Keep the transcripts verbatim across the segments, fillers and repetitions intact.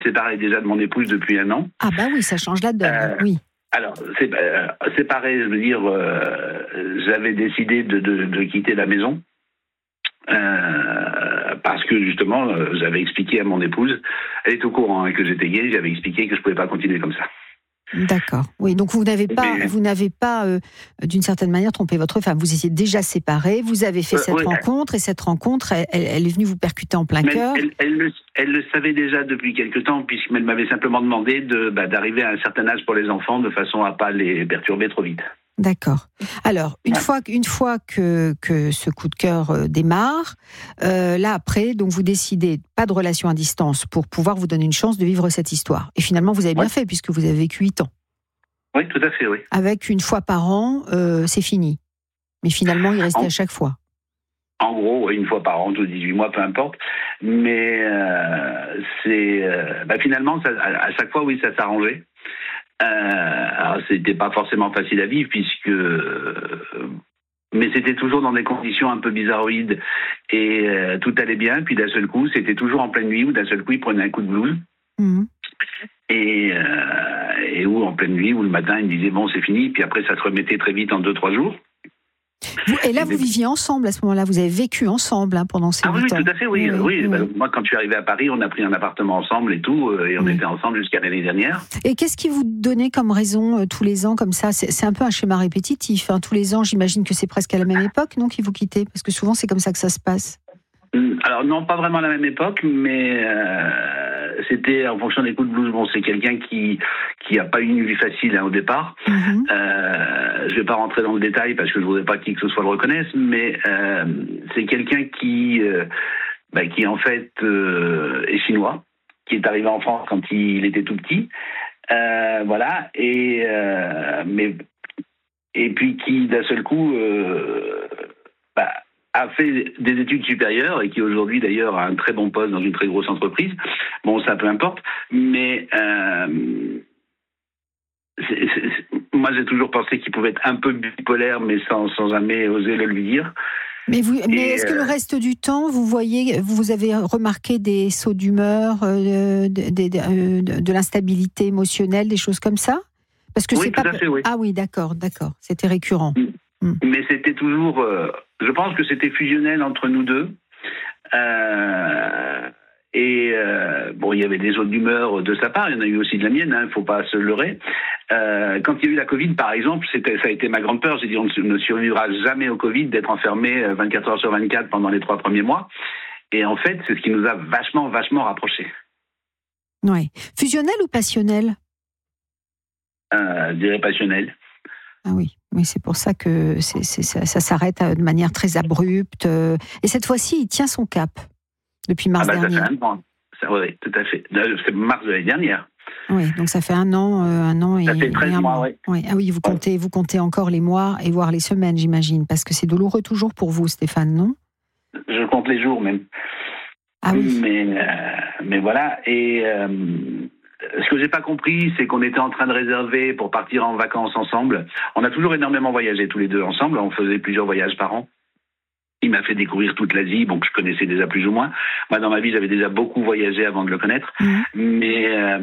séparé déjà de mon épouse depuis un an. Ah bah oui, ça change la donne, euh, oui. Alors, c'est, euh, séparé, je veux dire, euh, j'avais décidé de, de, de quitter la maison. Euh, parce que justement, euh, j'avais expliqué à mon épouse, elle est au courant hein, que j'étais gay, j'avais expliqué que je ne pouvais pas continuer comme ça. D'accord. Oui, donc vous n'avez pas, Mais, vous n'avez pas, euh, d'une certaine manière, trompé votre femme. Vous étiez déjà séparés, vous avez fait euh, cette oui, rencontre, et cette rencontre, elle, elle est venue vous percuter en plein cœur. Elle, elle, elle, le, elle le savait déjà depuis quelque temps, puisqu'elle m'avait simplement demandé de, bah, d'arriver à un certain âge pour les enfants, de façon à ne pas les perturber trop vite. D'accord. Alors, une ouais. fois, une fois que, que ce coup de cœur euh, démarre, euh, là après, donc vous décidez pas de relation à distance pour pouvoir vous donner une chance de vivre cette histoire. Et finalement, vous avez bien ouais. fait puisque vous avez vécu huit ans. Oui, tout à fait, oui. Avec une fois par an, euh, c'est fini. Mais finalement, il restait en, à chaque fois. En gros, une fois par an, tous dix-huit mois, peu importe. Mais euh, c'est euh, bah, finalement, ça, à, à chaque fois, oui, ça s'arrangeait. Euh, alors, c'était pas forcément facile à vivre puisque, euh, mais c'était toujours dans des conditions un peu bizarroïdes et euh, tout allait bien. Puis d'un seul coup, c'était toujours en pleine nuit ou d'un seul coup, il prenait un coup de blues. Mmh. Et, euh, et ou en pleine nuit ou le matin, il me disait bon, c'est fini. Puis après, ça se remettait très vite en deux trois jours. Vous, et là, vous viviez ensemble à ce moment-là, vous avez vécu ensemble hein, pendant ces ah oui, huit ans. Oui, tout à fait, oui. oui, oui. oui. Bah, moi, quand je suis arrivé à Paris, on a pris un appartement ensemble et tout, et on oui. était ensemble jusqu'à l'année dernière. Et qu'est-ce qui vous donnait comme raison euh, tous les ans comme ça ? c'est, c'est un peu un schéma répétitif. Hein. Tous les ans, j'imagine que c'est presque à la même époque, non, qui vous quittez ? Parce que souvent, c'est comme ça que ça se passe. Alors non, pas vraiment à la même époque, mais euh, c'était en fonction des coups de blues. Bon, c'est quelqu'un qui qui a pas eu une vie facile hein, au départ. Mm-hmm. Euh, je vais pas rentrer dans le détail parce que je voudrais pas qui que ce soit le reconnaisse, mais euh, c'est quelqu'un qui euh, bah, qui en fait euh, est chinois, qui est arrivé en France quand il était tout petit, euh, voilà, et euh, mais et puis qui d'un seul coup euh, bah, a fait des études supérieures et qui aujourd'hui d'ailleurs a un très bon poste dans une très grosse entreprise. Bon, ça peu importe, mais euh, c'est, c'est, c'est, moi j'ai toujours pensé qu'il pouvait être un peu bipolaire, mais sans, sans jamais oser le lui dire. Mais, vous, mais et est-ce que le reste du temps, vous voyez, vous avez remarqué des sauts d'humeur, euh, de, de, de, de l'instabilité émotionnelle, des choses comme ça ? Parce que oui, c'est tout pas... à fait, oui. Ah oui, d'accord, d'accord, c'était récurrent. Mm. Mais c'était toujours, euh, je pense que c'était fusionnel entre nous deux. Euh, et euh, bon, il y avait des autres d'humeur de sa part, il y en a eu aussi de la mienne, il hein, ne faut pas se leurrer. Euh, quand il y a eu la Covid, par exemple, c'était, ça a été ma grande peur. J'ai dit, on ne survivra jamais au Covid, d'être enfermé vingt-quatre heures sur vingt-quatre pendant les trois premiers mois. Et en fait, c'est ce qui nous a vachement, vachement rapprochés. Oui. Fusionnel ou passionnel ? euh, Je dirais passionnel. Ah oui, oui, c'est pour ça que c'est, c'est, ça, ça s'arrête de manière très abrupte. Et cette fois-ci, il tient son cap depuis mars ah bah, dernier. Ça fait un an. Ça, oui, tout à fait. C'est mars de l'année dernière. Oui, donc ça fait un an, euh, un an et ça fait treize et un mois, mois. Oui. Oui. Ah oui, vous comptez, vous comptez encore les mois et voire les semaines, j'imagine, parce que c'est douloureux toujours pour vous, Stéphane, non ? Je compte les jours même. Ah oui. Mais, euh, mais voilà. Et euh, ce que j'ai pas compris, c'est qu'on était en train de réserver pour partir en vacances ensemble. On a toujours énormément voyagé tous les deux ensemble. On faisait plusieurs voyages par an. Il m'a fait découvrir toute l'Asie, donc je connaissais déjà plus ou moins. Moi, dans ma vie, j'avais déjà beaucoup voyagé avant de le connaître. Mmh. Mais, euh,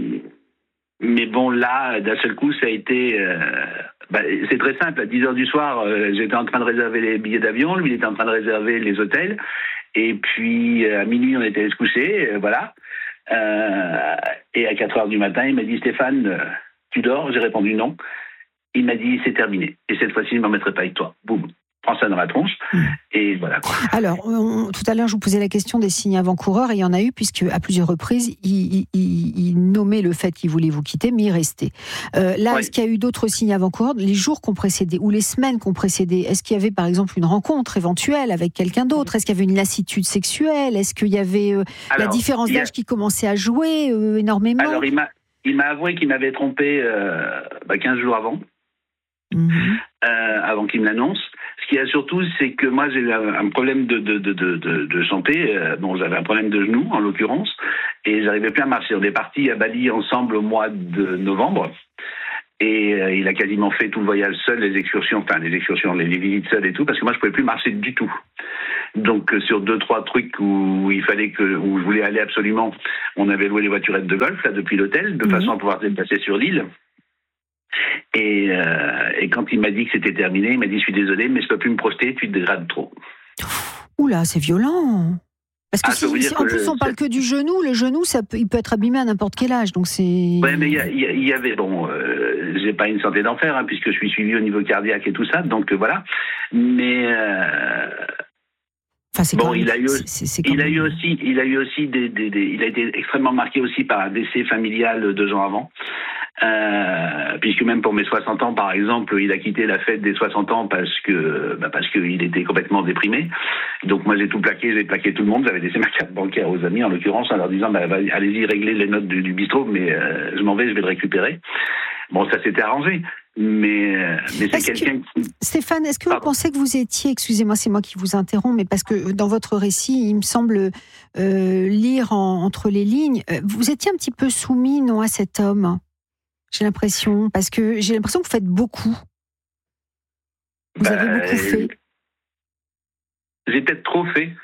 mais bon, là, d'un seul coup, ça a été... Euh, bah, c'est très simple. À dix heures du soir, euh, j'étais en train de réserver les billets d'avion. Lui, il était en train de réserver les hôtels. Et puis, à minuit, on était allé se coucher. Euh, voilà. Euh, et à quatre heures du matin, il m'a dit « Stéphane, euh, tu dors ?» J'ai répondu « non ». Il m'a dit « c'est terminé. Et cette fois-ci, je ne m'en mettrai pas avec toi. » Boum. Prends ça dans la tronche, mmh. et voilà quoi. Alors, on, tout à l'heure, je vous posais la question des signes avant-coureurs, et il y en a eu, puisque à plusieurs reprises, il, il, il nommait le fait qu'il voulait vous quitter, mais il restait. Euh, là, ouais. Est-ce qu'il y a eu d'autres signes avant-coureurs, les jours qu'on précédé, ou les semaines qu'on précédé ? Est-ce qu'il y avait, par exemple, une rencontre éventuelle avec quelqu'un d'autre ? Est-ce qu'il y avait une lassitude sexuelle ? Est-ce qu'il y avait euh, Alors, la différence d'âge a... qui commençait à jouer euh, énormément ? Alors, il m'a, il m'a avoué qu'il m'avait trompé euh, bah, quinze jours avant, mmh. euh, avant qu'il me l'annonce. Ce qu'il y a surtout, c'est que moi, j'ai eu un problème de, de, de, de, de santé. Bon, j'avais un problème de genou, en l'occurrence, et j'arrivais plus à marcher. On est partis à Bali ensemble au mois de novembre, et euh, il a quasiment fait tout le voyage seul, les excursions, enfin les excursions, les visites seules et tout, parce que moi, je pouvais plus marcher du tout. Donc sur deux trois trucs où il fallait que, où je voulais aller absolument, on avait loué les voiturettes de golf là depuis l'hôtel, de mmh. façon à pouvoir se déplacer sur l'île. Et, euh, et quand il m'a dit que c'était terminé, il m'a dit je suis désolé, mais je peux plus me projeter, tu te dégrades trop. Oula, c'est violent. Parce que ah, si, si en plus le, on parle que du genou, le genou, ça peut, il peut être abîmé à n'importe quel âge, donc c'est. Ouais, mais il y, y, y avait bon, euh, j'ai pas une santé d'enfer hein, puisque je suis suivi au niveau cardiaque et tout ça, donc euh, voilà. Mais euh, enfin, c'est bon, même, il a eu, c'est, c'est, c'est il même... a eu aussi, il a eu aussi des, des, des, il a été extrêmement marqué aussi par un décès familial deux ans avant. Euh, puisque même pour mes soixante ans, par exemple, il a quitté la fête des soixante ans parce que bah parce qu'il était complètement déprimé. Donc moi j'ai tout plaqué, j'ai plaqué tout le monde, j'avais laissé ma carte bancaire aux amis en l'occurrence en leur disant bah, allez-y régler les notes du, du bistrot, mais euh, je m'en vais, je vais le récupérer. Bon, ça s'était arrangé, mais, euh, mais c'est est-ce quelqu'un que, qui... Stéphane, est-ce que Pardon. vous pensez que vous étiez, excusez-moi, c'est moi qui vous interromps, mais parce que dans votre récit, il me semble euh, lire en, entre les lignes, vous étiez un petit peu soumis, non, à cet homme ? J'ai l'impression, parce que j'ai l'impression que vous faites beaucoup. Vous bah, avez beaucoup fait. J'ai peut-être trop fait.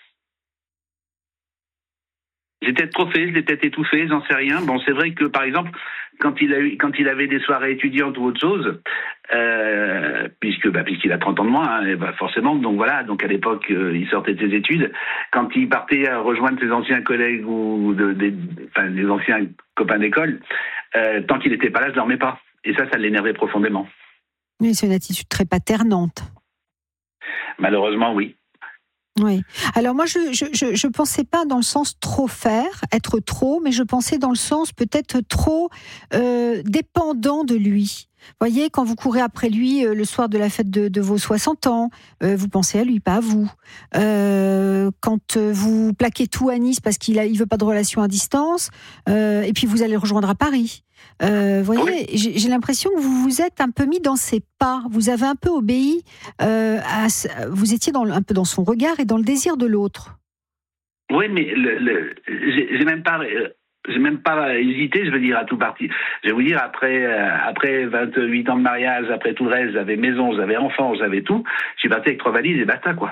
J'ai peut-être trop fait, je l'ai peut-être étouffé, j'en sais rien. Bon, c'est vrai que, par exemple, quand il a eu, quand il avait des soirées étudiantes ou autre chose, euh, puisque, bah, puisqu'il a trente ans de moins, hein, et bah, forcément, donc voilà, donc à l'époque, euh, il sortait de ses études. Quand il partait à rejoindre ses anciens collègues ou de, de, enfin, des anciens copains d'école, euh, tant qu'il n'était pas là, je ne dormais pas. Et ça, ça l'énervait profondément. Oui, c'est une attitude très paternante. Malheureusement, oui. Oui. Alors moi, je je, je je pensais pas dans le sens trop faire, être trop, mais je pensais dans le sens peut-être trop euh, dépendant de lui. Voyez, quand vous courez après lui euh, le soir de la fête de, de vos soixante ans, euh, vous pensez à lui, pas à vous. Euh, quand euh, vous plaquez tout à Nice parce qu'il a, il veut pas de relation à distance, euh, et puis vous allez le rejoindre à Paris. Euh, voyez, oui. j'ai, j'ai l'impression que vous vous êtes un peu mis dans ses pas. Vous avez un peu obéi. Euh, à, vous étiez dans, un peu dans son regard et dans le désir de l'autre. Oui, mais le, le, j'ai, j'ai même pas. Euh... J'ai même pas hésité, je veux dire, à tout partir. Je vais vous dire, après, euh, après vingt-huit ans de mariage, après tout le reste, j'avais maison, j'avais enfant, j'avais tout. Je suis parti avec trois valises et basta, quoi.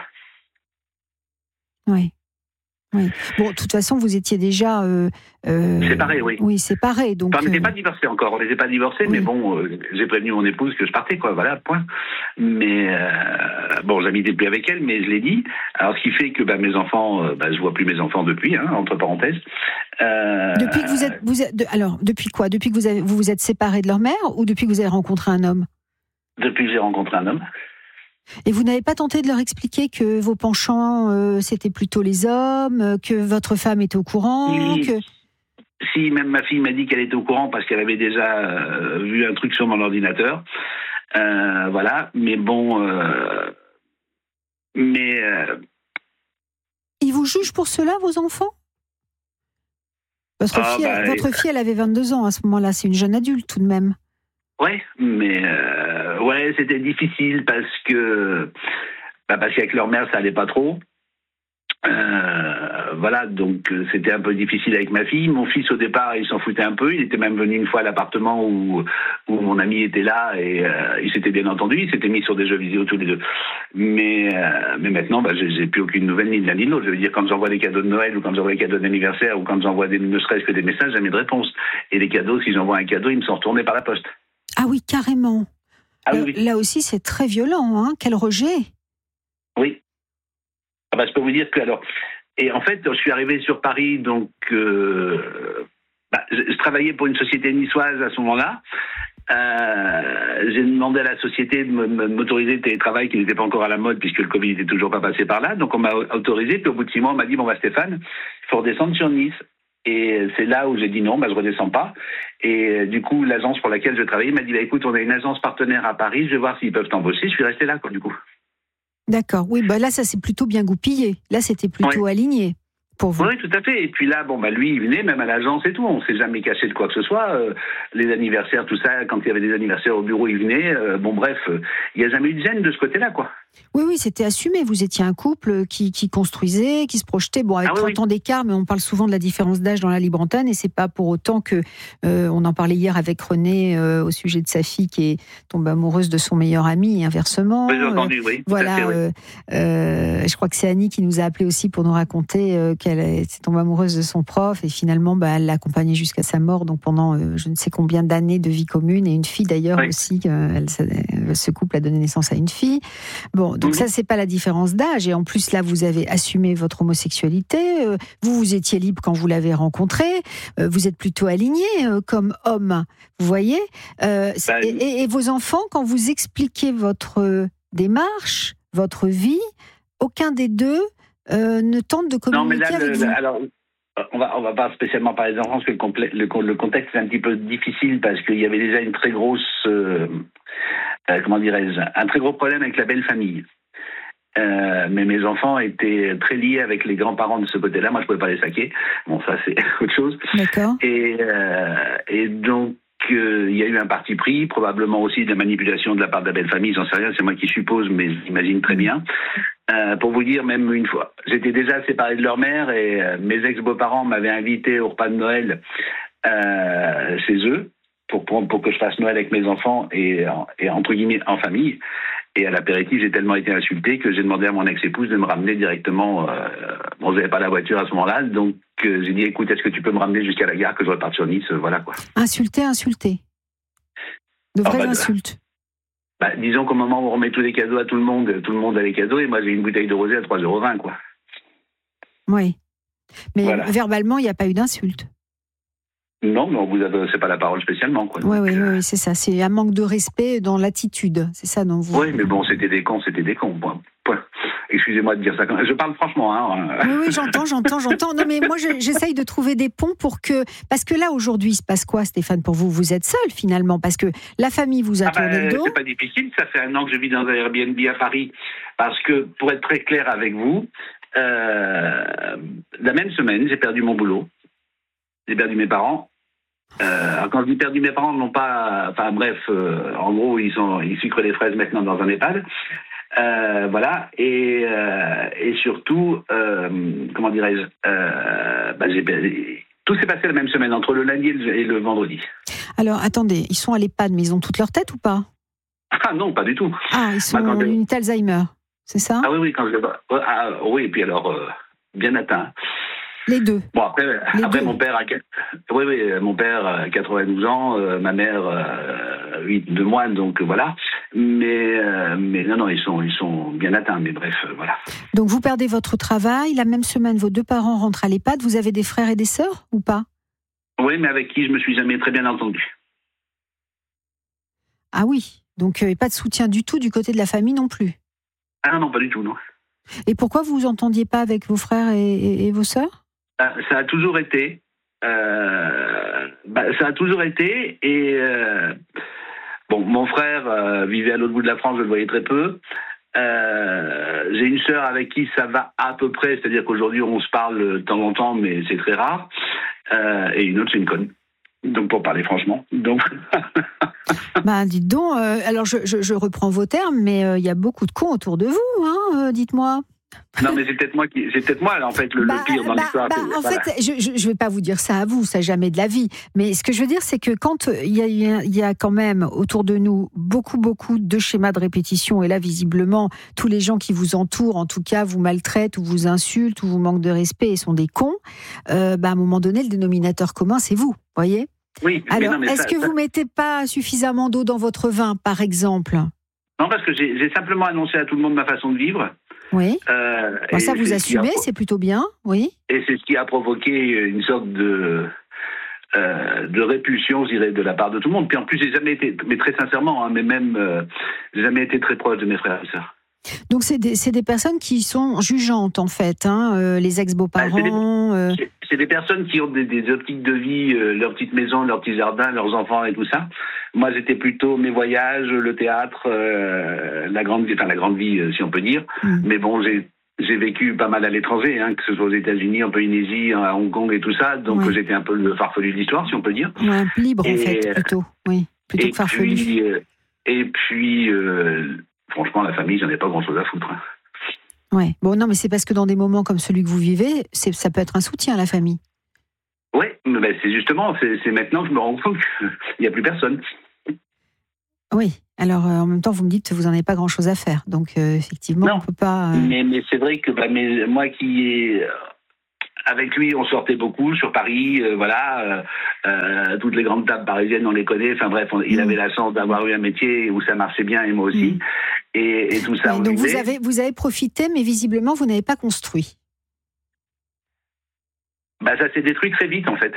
Oui. Oui. Bon, de toute façon, vous étiez déjà euh, euh, séparés, oui. Oui, séparés. Donc, enfin, on n'était euh... pas divorcés encore. On n'était pas divorcés, oui. Mais bon, euh, j'ai prévenu mon épouse que je partais, quoi. Voilà, point. Mais euh, bon, j'habitais plus avec elle, mais je l'ai dit. Alors, ce qui fait que bah, mes enfants, euh, bah, je vois plus mes enfants depuis, hein, entre parenthèses. Euh... Depuis que vous êtes, vous êtes de, alors, depuis quoi ? Depuis que vous avez, vous vous êtes séparés de leur mère ou depuis que vous avez rencontré un homme ? Depuis que j'ai rencontré un homme. Et vous n'avez pas tenté de leur expliquer que vos penchants, euh, c'était plutôt les hommes, que votre femme était au courant oui. que... Si, même ma fille m'a dit qu'elle était au courant parce qu'elle avait déjà euh, vu un truc sur mon ordinateur. Euh, voilà, mais bon... Euh, mais... Euh, Ils vous jugent pour cela, vos enfants ? Votre, ah, fille, bah, votre fille, elle avait vingt-deux ans à ce moment-là, c'est une jeune adulte tout de même. Ouais, mais euh, ouais, c'était difficile parce que bah parce qu'avec leur mère ça allait pas trop. Euh, voilà, donc c'était un peu difficile avec ma fille. Mon fils au départ, il s'en foutait un peu. Il était même venu une fois à l'appartement où où mon ami était là et euh, il s'était bien entendu. Il s'était mis sur des jeux vidéo tous les deux. Mais euh, mais maintenant, bah, j'ai, j'ai plus aucune nouvelle ni de l'un ni de l'autre. Je veux dire, quand j'envoie des cadeaux de Noël ou quand j'envoie des cadeaux d'anniversaire ou quand j'envoie des, ne serait-ce que des messages, jamais de réponse. Et les cadeaux, si j'envoie un cadeau, ils me sont retournés par la poste. Ah oui, carrément. Ah là, oui, oui. Là aussi, c'est très violent, hein. Quel rejet. Oui. Ah bah, je peux vous dire que alors, et en fait, je suis arrivé sur Paris, donc euh, bah, je, je travaillais pour une société niçoise à ce moment-là. Euh, j'ai demandé à la société de m'autoriser le télétravail qui n'était pas encore à la mode puisque le Covid n'était toujours pas passé par là. Donc on m'a autorisé. Puis au bout de six mois, on m'a dit bon bah Stéphane, il faut redescendre sur Nice. Et c'est là où j'ai dit non, bah, je redescends pas. Et du coup, l'agence pour laquelle je travaillais m'a dit bah, écoute, on a une agence partenaire à Paris, je vais voir s'ils peuvent t'embaucher. Je suis resté là, quoi, du coup. D'accord, oui, bah là, ça s'est plutôt bien goupillé. Là, c'était plutôt oui. aligné pour vous. Oui, tout à fait. Et puis là, bon, bah, lui, il venait même à l'agence et tout. On s'est jamais caché de quoi que ce soit. Euh, les anniversaires, tout ça, quand il y avait des anniversaires au bureau, il venait. Euh, bon, bref, il euh, n'y a jamais eu de gêne de ce côté-là, quoi. Oui, oui, c'était assumé. Vous étiez un couple qui, qui construisait, qui se projetait. Bon, avec ah, trente oui, ans d'écart, mais on parle souvent de la différence d'âge dans la libre antenne, et c'est pas pour autant que euh, on en parlait hier avec René euh, au sujet de sa fille qui est tombée amoureuse de son meilleur ami et inversement. Oui, j'ai entendu, oui. Voilà. Fait, oui. Euh, euh, je crois que c'est Annie qui nous a appelé aussi pour nous raconter euh, qu'elle est tombée amoureuse de son prof et finalement, bah, elle l'a accompagné jusqu'à sa mort. Donc pendant euh, je ne sais combien d'années de vie commune, et une fille d'ailleurs oui. aussi. Euh, elle, ce couple a donné naissance à une fille. Bon. Donc mmh. ça, c'est pas la différence d'âge. Et en plus, là, vous avez assumé votre homosexualité. Euh, vous, vous étiez libre quand vous l'avez rencontré. Euh, vous êtes plutôt aligné euh, comme homme. Vous voyez euh, bah, et, et, et vos enfants, quand vous expliquez votre démarche, votre vie, aucun des deux euh, ne tente de communiquer non, mais là, avec le, vous. Alors... On va, on va pas spécialement parler des enfants parce que le, complè- le, le contexte est un petit peu difficile parce qu'il y avait déjà une très grosse, euh, euh, comment dirais-je, un très gros problème avec la belle famille. Euh, mais mes enfants étaient très liés avec les grands-parents de ce côté-là. Moi, je pouvais pas les saquer. Bon, ça c'est autre chose. D'accord. Et, euh, et donc. Il euh, y a eu un parti pris, probablement aussi de la manipulation de la part de la belle famille, j'en sais rien, c'est moi qui suppose, mais j'imagine très bien. Euh, pour vous dire, même une fois, j'étais déjà séparé de leur mère et euh, mes ex-beaux-parents m'avaient invité au repas de Noël euh, chez eux pour, pour, pour que je fasse Noël avec mes enfants et, et entre guillemets en famille. Et à l'apéritif, j'ai tellement été insulté que j'ai demandé à mon ex-épouse de me ramener directement. Euh, bon, j'avais pas la voiture à ce moment-là, donc euh, j'ai dit, écoute, est-ce que tu peux me ramener jusqu'à la gare que je reparte sur Nice, euh, voilà quoi. Insulté, insulté. De vraies oh, bah, insultes. Bah, disons qu'au moment où on remet tous les cadeaux à tout le monde, tout le monde a les cadeaux, et moi j'ai une bouteille de rosé à trois euros vingt, quoi. Oui. Mais voilà. Verbalement, il n'y a pas eu d'insulte. Non, mais on vous adressez pas la parole spécialement, quoi. Oui, oui, euh... oui, c'est ça. C'est un manque de respect dans l'attitude. C'est ça, dont vous. Oui, mais bon, c'était des cons, c'était des cons. Bon, excusez-moi de dire ça. Je parle franchement, hein. Oui, oui, j'entends, j'entends, j'entends. Non, mais moi, je, j'essaye de trouver des ponts pour que, parce que là, aujourd'hui, il se passe quoi, Stéphane, pour vous? Vous êtes seul, finalement, parce que la famille vous a ah tourné bah, le dos. C'est pas difficile. Ça fait un an que je vis dans un Airbnb à Paris, parce que, pour être très clair avec vous, euh, la même semaine, j'ai perdu mon boulot, j'ai perdu mes parents. Euh, quand je dis perdu mes parents, non pas, enfin bref, euh, en gros ils sont, ils sucrent les fraises maintenant dans un EHPAD, euh, voilà, et euh, et surtout, euh, comment dirais-je, euh, bah, j'ai, tout s'est passé la même semaine entre le lundi et le, et le vendredi. Alors attendez, ils sont à l'EHPAD, mais ils ont toute leur tête ou pas? Ah non, pas du tout. Ah, ils sont bah, une Alzheimer, c'est ça? Ah oui, oui, quand je, ah, oui, et puis alors euh, bien atteint. Les deux. Bon, après, Les après deux. mon père a, oui, oui, mon père a quatre-vingt-douze ans, euh, ma mère euh, huit, deux mois, donc voilà. Mais, euh, mais non, non, ils sont, ils sont bien atteints, mais bref, euh, voilà. Donc vous perdez votre travail, la même semaine, vos deux parents rentrent à l'EHPAD. Vous avez des frères et des sœurs ou pas? Oui, mais avec qui je me suis jamais très bien entendu. Ah oui, donc euh, pas de soutien du tout du côté de la famille non plus? Ah non, pas du tout, non. Et pourquoi vous vous entendiez pas avec vos frères et, et, et vos sœurs? Ça a toujours été, euh, bah, ça a toujours été, et euh, bon, mon frère euh, vivait à l'autre bout de la France, je le voyais très peu. Euh, j'ai une sœur avec qui ça va à peu près, c'est-à-dire qu'aujourd'hui on se parle de temps en temps, mais c'est très rare. Euh, et une autre, c'est une conne. Donc pour parler franchement, donc. Bah dites donc, euh, alors je, je, je reprends vos termes, mais il euh, y a beaucoup de cons autour de vous, hein, euh, dites-moi. Non, mais c'est peut-être moi qui, c'est peut-être moi là, en fait le, bah, le pire dans bah, l'histoire. Bah, en voilà. fait, je, je vais pas vous dire ça à vous, ça jamais de la vie. Mais ce que je veux dire, c'est que quand il y a, il y a quand même autour de nous beaucoup, beaucoup de schémas de répétition, et là visiblement tous les gens qui vous entourent, en tout cas, vous maltraitent ou vous insultent ou vous manquent de respect et sont des cons. Euh, bah, à un moment donné, le dénominateur commun, c'est vous, voyez. Oui. Alors, non, mais est-ce ça, que ça... vous mettez pas suffisamment d'eau dans votre vin, par exemple? Non, parce que j'ai, j'ai simplement annoncé à tout le monde ma façon de vivre. Oui. Euh, bon, ça, vous assumez, c'est plutôt bien, oui. Et c'est ce qui a provoqué une sorte de, euh, de répulsion, je dirais, de la part de tout le monde. Puis en plus, j'ai jamais été, mais très sincèrement, hein, mais même, euh, j'ai jamais été très proche de mes frères et sœurs. Donc c'est des, c'est des personnes qui sont jugeantes, en fait, hein, euh, les ex-beaux-parents. Ah, c'est, des, euh... c'est des personnes qui ont des, des optiques de vie, euh, leur petite maison, leur petit jardin, leurs enfants et tout ça. Moi, j'étais plutôt mes voyages, le théâtre, euh, la grande vie, enfin la grande vie, euh, si on peut dire. Mm. Mais bon, j'ai j'ai vécu pas mal à l'étranger, hein, que ce soit aux États-Unis, en Polynésie, à Hong Kong et tout ça. Donc ouais. J'étais un peu le farfelu de l'histoire, si on peut dire. Ouais, libre et, en fait, plutôt. Oui, plutôt et que farfelu. Puis, euh, et puis, euh, franchement, la famille, j'en ai pas grand-chose à foutre. Hein. Ouais. Bon, non, mais c'est parce que dans des moments comme celui que vous vivez, c'est, ça peut être un soutien, la famille. Oui, mais ben, c'est justement, c'est, c'est maintenant que je me rends compte qu'il n'y a plus personne. Oui, alors euh, en même temps, vous me dites que vous n'en avez pas grand-chose à faire. Donc, euh, effectivement, non, on ne peut pas... Euh... Mais, mais c'est vrai que bah, mais, moi qui ai... Avec lui, on sortait beaucoup sur Paris, euh, voilà, euh, euh, toutes les grandes tables parisiennes, on les connaît. Enfin bref, on, il mmh. avait la chance d'avoir eu un métier où ça marchait bien et moi aussi, mmh. et, et tout ça. Ouais, donc vous avez vous avez profité, mais visiblement vous n'avez pas construit. Bah ça s'est détruit très vite en fait.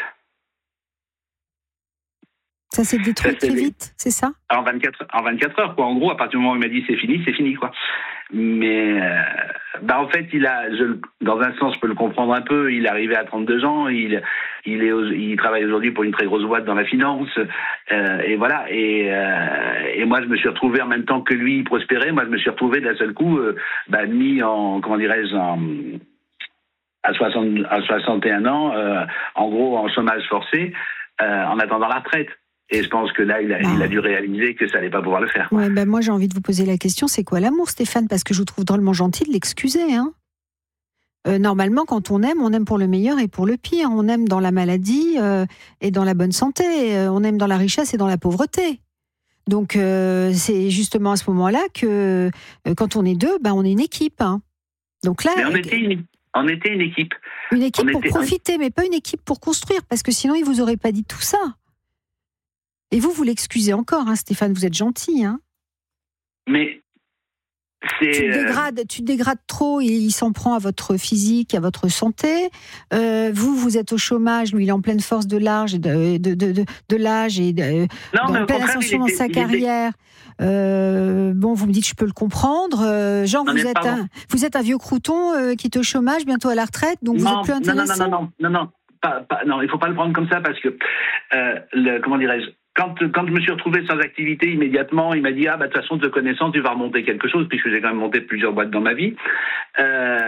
Ça s'est détruit ça très vite, vite, c'est ça ? En vingt-quatre, en vingt-quatre heures, quoi. En gros, à partir du moment où il m'a dit c'est fini, c'est fini, quoi. Mais, euh, bah, en fait, il a, je, dans un sens, je peux le comprendre un peu. Il est arrivé à trente-deux ans, il, il est, il travaille aujourd'hui pour une très grosse boîte dans la finance, euh, et voilà. Et, euh, et moi, je me suis retrouvé en même temps que lui, il prospérait. Moi, je me suis retrouvé d'un seul coup, euh, bah, mis en, comment dirais-je, en, à soixante, à soixante et un ans, euh, en gros, en chômage forcé, euh, en attendant la retraite. Et je pense que là, il a, bah. il a dû réaliser que ça n'allait pas pouvoir le faire. Ouais, ben moi, j'ai envie de vous poser la question, c'est quoi l'amour, Stéphane ? Parce que je vous trouve drôlement gentil de l'excuser. Hein euh, normalement, quand on aime, on aime pour le meilleur et pour le pire. On aime dans la maladie euh, et dans la bonne santé. Euh, on aime dans la richesse et dans la pauvreté. Donc, euh, c'est justement à ce moment-là que, euh, quand on est deux, ben, on est une équipe. Hein. Donc là, mais on était une, on était une équipe. Une équipe on pour était... profiter, mais pas une équipe pour construire, parce que sinon, il ne vous aurait pas dit tout ça. Et vous, vous l'excusez encore, hein, Stéphane, vous êtes gentil. Hein. Mais c'est... Tu dégrades, tu dégrades trop, il, il s'en prend à votre physique, à votre santé. Euh, vous, vous êtes au chômage, lui, il est en pleine force de l'âge, de, de, de, de, de l'âge et de, non, en pleine ascension dans sa carrière. Était... Euh, bon, vous me dites, je peux le comprendre. Euh, genre, non, vous êtes, un, vous êtes un vieux crouton euh, qui est au chômage, bientôt à la retraite, donc non, vous êtes plus intéressant. Non, non, non, non, non, non, pas, pas, non, il ne faut pas le prendre comme ça parce que, euh, le, comment dirais-je, Quand, quand je me suis retrouvé sans activité immédiatement, il m'a dit « Ah, bah, de toute façon, te connaissant, tu vas remonter quelque chose, puisque j'ai quand même monté plusieurs boîtes dans ma vie. Euh, »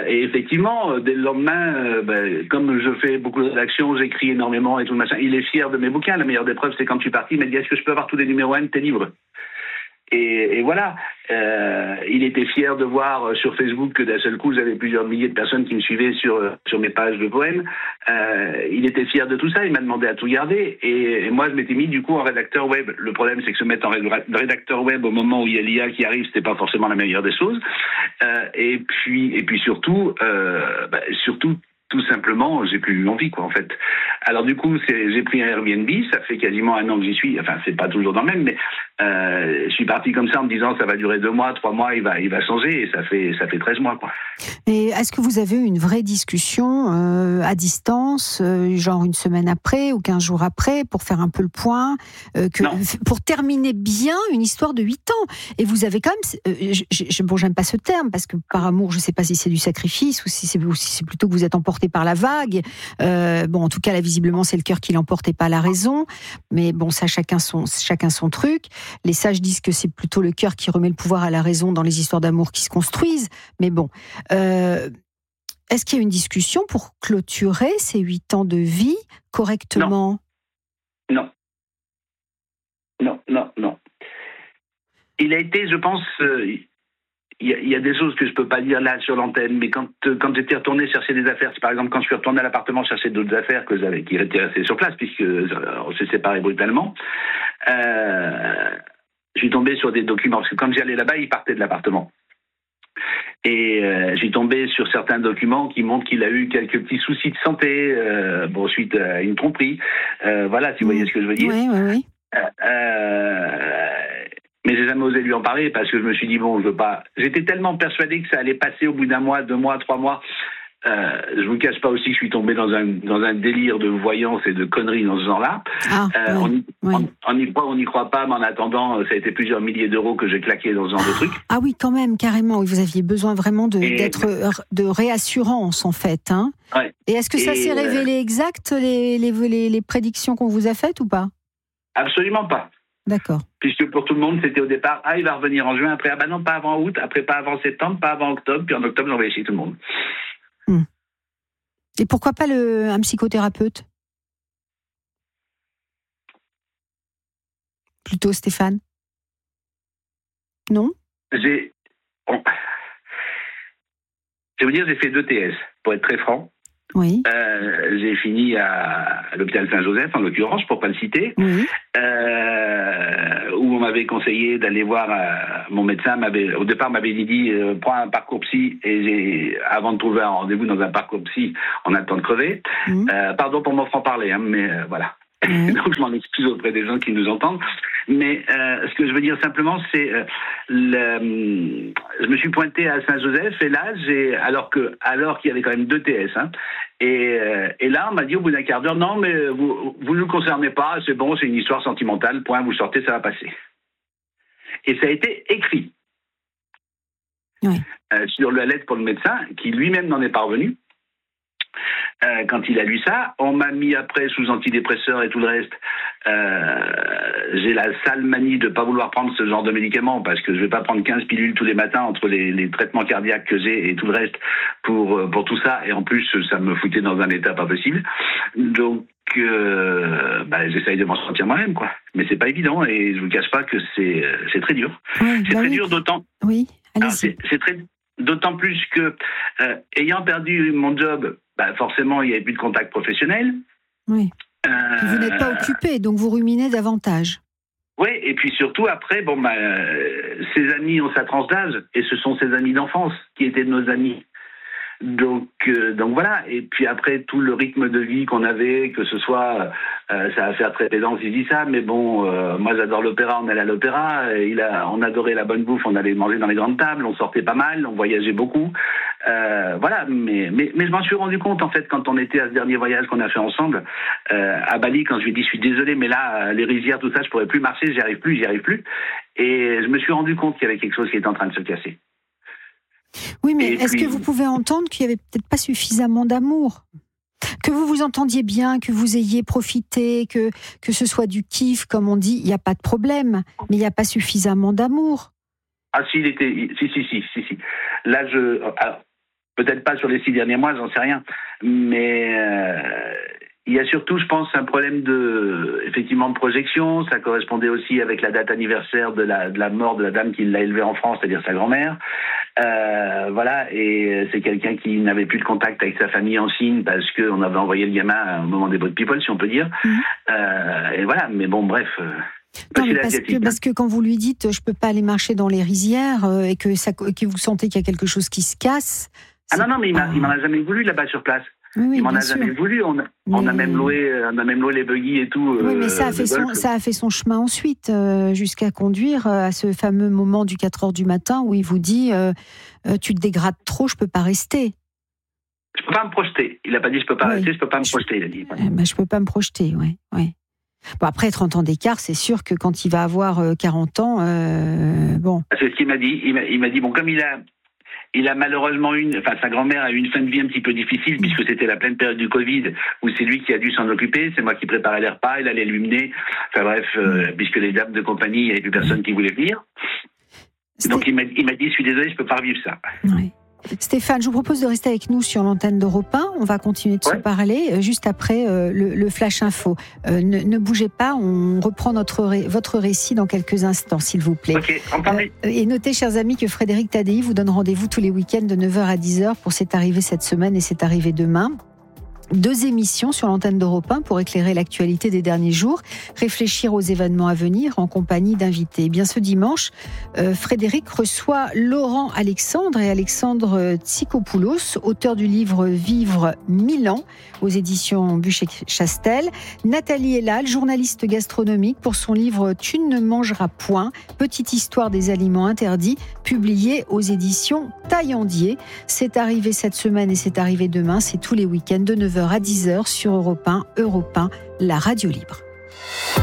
Et effectivement, dès le lendemain, euh, bah, comme je fais beaucoup de rédactions, j'écris énormément et tout le machin, il est fier de mes bouquins. La meilleure des preuves, c'est quand je suis parti, il m'a dit « Est-ce que je peux avoir tous les numéros un de tes livres ?» Et, et voilà, euh, il était fier de voir sur Facebook que d'un seul coup, j'avais plusieurs milliers de personnes qui me suivaient sur, sur mes pages de poèmes. Euh, il était fier de tout ça, il m'a demandé à tout garder. Et, et moi, je m'étais mis du coup en rédacteur web. Le problème, c'est que se mettre en rédacteur web au moment où il y a l'I A qui arrive, c'était pas forcément la meilleure des choses. Euh, et puis, et puis surtout, euh, bah, surtout, tout simplement, j'ai plus eu envie, quoi, en fait. Alors, du coup, c'est, j'ai pris un Airbnb, ça fait quasiment un an que j'y suis, enfin, c'est pas toujours dans le même, mais euh, je suis parti comme ça en me disant, ça va durer deux mois, trois mois, il va, il va changer, et ça fait, ça fait treize mois, quoi. Et est-ce que vous avez eu une vraie discussion euh, à distance, euh, genre une semaine après ou quinze jours après, pour faire un peu le point, euh, que, pour terminer bien une histoire de huit ans ? Et vous avez quand même, euh, je, je, bon, j'aime pas ce terme, parce que par amour, je sais pas si c'est du sacrifice, ou si c'est, ou si c'est plutôt que vous êtes emporté par la vague. Euh, bon, en tout cas, là, visiblement, c'est le cœur qui l'emporte et pas la raison. Mais bon, ça, chacun son, chacun son truc. Les sages disent que c'est plutôt le cœur qui remet le pouvoir à la raison dans les histoires d'amour qui se construisent. Mais bon, euh, est-ce qu'il y a une discussion pour clôturer ces huit ans de vie correctement ? Non. Non, non, non. Il a été, je pense... Euh, Il y, a, il y a des choses que je peux pas dire là sur l'antenne, mais quand euh, quand j'étais retourné chercher des affaires, par exemple quand je suis retourné à l'appartement chercher d'autres affaires que j'avais qui étaient restées sur place puisque euh, on s'est séparés brutalement, euh, je suis tombé sur des documents parce que quand j'allais là-bas, il partait de l'appartement. Et euh, j'ai tombé sur certains documents qui montrent qu'il a eu quelques petits soucis de santé, euh, bon suite à une tromperie. Euh, voilà, si vous voyez ce que je veux dire. Oui, oui, oui. Euh, euh, Mais j'ai jamais osé lui en parler parce que je me suis dit, bon, je veux pas... J'étais tellement persuadé que ça allait passer au bout d'un mois, deux mois, trois mois. Euh, je vous cache pas aussi que je suis tombé dans un, dans un délire de voyance et de conneries dans ce genre-là. Ah, euh, oui, on, oui. on, on y croit, on n'y croit pas, mais en attendant, ça a été plusieurs milliers d'euros que j'ai claqué dans ce genre de truc. Ah oui, quand même, carrément. Vous aviez besoin vraiment de, et... d'être de réassurance, en fait. Hein. Ouais. Et est-ce que ça et s'est révélé euh... exact, les, les, les, les prédictions qu'on vous a faites ou pas ? Absolument pas. D'accord. Puisque pour tout le monde, c'était au départ, ah, il va revenir en juin, après, ah bah non, pas avant août, après pas avant septembre, pas avant octobre, puis en octobre, j'envoyais chez tout le monde. Hum. Et pourquoi pas le, un psychothérapeute ? Plutôt Stéphane ? Non ? J'ai, on... je vais vous dire, j'ai fait deux T S, pour être très franc. Oui. Euh, j'ai fini à, à l'hôpital Saint-Joseph, en l'occurrence, pour pas le citer, oui. euh, où on m'avait conseillé d'aller voir euh, mon médecin. M'avait, au départ, m'avait dit euh, prends un parcours psy, et j'ai, avant de trouver un rendez-vous dans un parcours psy, on a le temps de crever. Mmh. Euh, pardon pour mon franc-parler, hein, mais euh, voilà. Mmh. Donc je m'en excuse auprès des gens qui nous entendent. Mais euh, ce que je veux dire simplement, c'est euh, le, je me suis pointé à Saint-Joseph et là, j'ai alors que alors qu'il y avait quand même deux T S, hein, et, euh, et là on m'a dit au bout d'un quart d'heure, non mais vous vous ne nous concernez pas, c'est bon, c'est une histoire sentimentale, point, vous sortez, ça va passer. Et ça a été écrit oui. euh, sur la lettre pour le médecin, qui lui-même n'en est pas revenu. Euh, quand il a lu ça, on m'a mis après sous antidépresseurs et tout le reste. Euh, j'ai la sale manie de ne pas vouloir prendre ce genre de médicaments parce que je ne vais pas prendre quinze pilules tous les matins entre les, les traitements cardiaques que j'ai et tout le reste pour, pour tout ça. Et en plus, ça me foutait dans un état pas possible. Donc, euh, bah, j'essaye de m'en sortir moi-même, quoi. Mais c'est pas évident et je ne vous cache pas que c'est, c'est très dur. Oui, c'est bah très oui. dur d'autant. Oui, allez-y. Alors, c'est, c'est très D'autant plus que, euh, ayant perdu mon job, bah forcément, il n'y avait plus de contact professionnel. Oui. Euh, vous n'êtes pas occupé, donc vous ruminez davantage. Oui, et puis surtout, après, bon, bah, euh, ses amis ont sa tranche d'âge, et ce sont ses amis d'enfance qui étaient nos amis. Donc, euh, donc voilà. Et puis après, tout le rythme de vie qu'on avait, que ce soit, euh, ça va faire très pédant si je dis ça, mais bon, euh, moi j'adore l'opéra, on allait à l'opéra, il a, on adorait la bonne bouffe, on allait manger dans les grandes tables, on sortait pas mal, on voyageait beaucoup. Euh, voilà, mais, mais, mais je m'en suis rendu compte en fait quand on était à ce dernier voyage qu'on a fait ensemble, euh, à Bali, quand je lui ai dit je suis désolé, mais là, les rizières, tout ça, je pourrais plus marcher, j'y arrive plus, j'y arrive plus. Et je me suis rendu compte qu'il y avait quelque chose qui était en train de se casser. Oui, mais et est-ce puis... que vous pouvez entendre qu'il n'y avait peut-être pas suffisamment d'amour ? Que vous vous entendiez bien, que vous ayez profité, que, que ce soit du kiff, comme on dit, il n'y a pas de problème, mais il n'y a pas suffisamment d'amour. Ah si, il était... Si, si, si, si, si. Là, je... Alors, peut-être pas sur les six derniers mois, j'en sais rien, mais... Euh... Il y a surtout, je pense, un problème de, effectivement, de projection. Ça correspondait aussi avec la date anniversaire de la, de la mort de la dame qui l'a élevé en France, c'est-à-dire sa grand-mère. Euh, voilà, et c'est quelqu'un qui n'avait plus de contact avec sa famille en Chine parce qu'on avait envoyé le gamin au moment des Boat People, si on peut dire. Mmh. Euh, et voilà, mais bon, bref... Euh... Non, mais parce, que, parce que quand vous lui dites je peux pas aller marcher dans les rizières euh, et que, ça, que vous sentez qu'il y a quelque chose qui se casse. Ah non, non, mais il, m'a, il m'en a jamais voulu là-bas sur place. Oui, oui, il m'en a sûr. jamais voulu. On a, mais... on a même loué, on a même loué les buggy et tout. Oui, mais ça a, fait son, ça a fait son chemin ensuite euh, jusqu'à conduire à ce fameux moment du quatre heures du matin où il vous dit euh, euh, tu te dégrades trop, je peux pas rester. Je peux pas me projeter. Il a pas dit je peux pas oui. rester, je peux pas me je... projeter. Il a dit. Eh ben, je peux pas me projeter, oui, oui. Bon, après trente ans d'écart, c'est sûr que quand il va avoir quarante ans, euh, bon. C'est ce qu'il m'a dit. Il m'a, il m'a dit bon, comme il a, il a malheureusement une, enfin sa grand-mère a eu une fin de vie un petit peu difficile mmh. puisque c'était la pleine période du Covid où c'est lui qui a dû s'en occuper. C'est moi qui préparais les repas, il allait lui mener. Enfin bref, euh, mmh. puisque les dames de compagnie, il n'y avait plus personne qui voulait venir. C'était... Donc il m'a, il m'a dit je suis désolé, je peux pas revivre ça. Oui. Stéphane, je vous propose de rester avec nous sur l'antenne d'Europe un. On va continuer de ouais. se parler euh, juste après euh, le, le Flash Info. Euh, ne, ne bougez pas, on reprend notre ré, votre récit dans quelques instants, s'il vous plaît. Ok, entendu. Euh, et notez, chers amis, que Frédéric Tadei vous donne rendez-vous tous les week-ends de neuf heures à dix heures pour C'est arrivé cette semaine et C'est arrivé demain. Deux émissions sur l'antenne d'Europe un pour éclairer l'actualité des derniers jours, réfléchir aux événements à venir en compagnie d'invités. Et bien ce dimanche, euh, Frédéric reçoit Laurent Alexandre et Alexandre Tsikopoulos, auteur du livre Vivre mille ans aux éditions Buchet-Chastel. Nathalie Elal, journaliste gastronomique pour son livre Tu ne mangeras point, petite histoire des aliments interdits, publié aux éditions Taillandier. C'est arrivé cette semaine et c'est arrivé demain, c'est tous les week-ends de neuf heures à dix heures sur Europe un, Europe un, la radio libre.